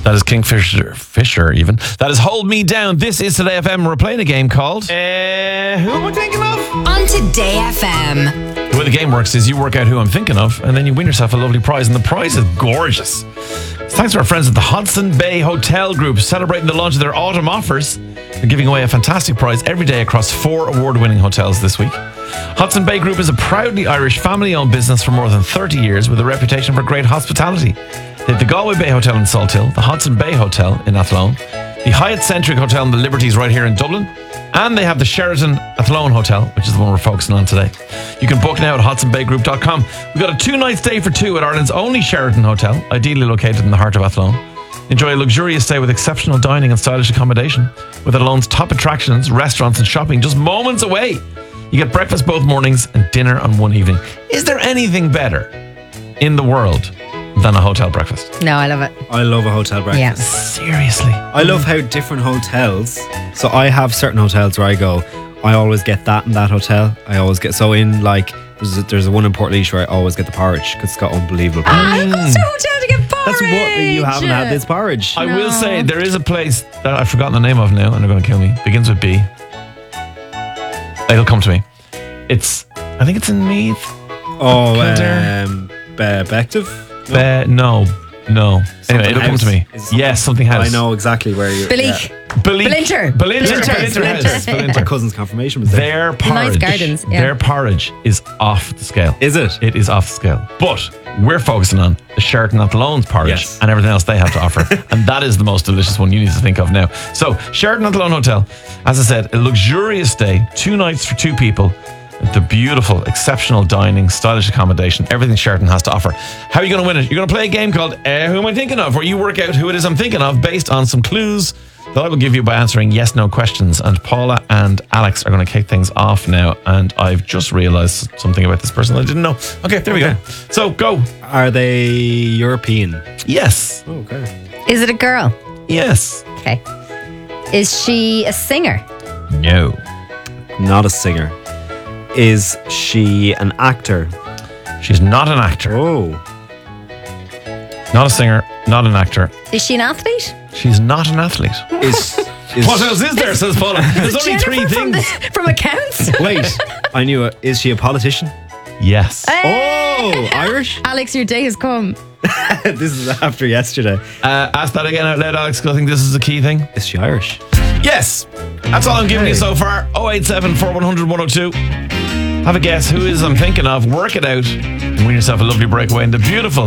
That is Fisher even. That is Hold Me Down. This is Today FM. We're playing a game called... who am I thinking of? On Today FM. The way the game works is you work out who I'm thinking of, and then you win yourself a lovely prize, and the prize is gorgeous. It's thanks to our friends at the Hudson Bay Hotel Group, celebrating the launch of their autumn offers. They're giving away a fantastic prize every day across 4 award-winning hotels this week. Hudson Bay Group is a proudly Irish family-owned business for more than 30 years with a reputation for great hospitality. They have the Galway Bay Hotel in Salthill, the Hudson Bay Hotel in Athlone, the Hyatt Centric Hotel in the Liberties right here in Dublin, and they have the Sheraton Athlone Hotel, which is the one we're focusing on today. You can book now at hudsonbaygroup.com. We've got a 2-night stay for 2 at Ireland's only Sheraton Hotel, ideally located in the heart of Athlone. Enjoy a luxurious stay with exceptional dining and stylish accommodation, with Athlone's top attractions, restaurants and shopping just moments away. You get breakfast both mornings and dinner on one evening. Is there anything better in the world than a hotel breakfast? No, I love it. I love a hotel breakfast. Yeah. Seriously. I love how different hotels. So I have certain hotels where I go, I always get that in that hotel. I always get, so in like, there's a one in Portlaoise where I always get the porridge because it's got unbelievable porridge. Who goes to a hotel to get porridge? That's what you haven't had this porridge. I will say there is a place that I've forgotten the name of now and they're going to kill me. Begins with B. It'll come to me. I think it's in Meath. Oh, Kildare. Bective? No. Anyway, Something it'll come house. to me. Is it Yes, something house. I know exactly where you're. Belik. Belinter house. My cousin's confirmation was there. Their porridge. gardens, yeah. Their porridge is off the scale. Is it? It is off the scale. But we're focusing on the Sheraton Athlone's porridge Yes. and everything else they have to offer. And that is the most delicious one you need to think of now. So, Sheraton Athlone Hotel, as I said, a luxurious stay, 2 nights for 2 people. The beautiful, exceptional dining, stylish accommodation, everything Sheraton has to offer. How are you going to win it? You're going to play a game called Who Am I Thinking Of? Where you work out who it is I'm thinking of based on some clues that I will give you by answering yes/no questions. And Paula and Alex are going to kick things off now. And I've just realised something about this person I didn't know. Okay, there we go. So, go. Are they European? Yes. Oh, okay. Is it a girl? Yes. Okay. Is she a singer? No. Not a singer. Is she an actor? She's not an actor. Oh. Not a singer, not an actor. Is she an athlete? She's not an athlete. Is What else is there, says Paula? There's only Jennifer 3 things. From accounts? Wait, I knew it. Is she a politician? Yes. Oh, Irish? Alex, your day has come. This is after yesterday. Ask that again out loud, Alex, because I think this is the key thing. Is she Irish? Yes. That's all I'm giving you so far. 087 4100 102. Have a guess who is I'm thinking of. Work it out and win yourself a lovely breakaway in the beautiful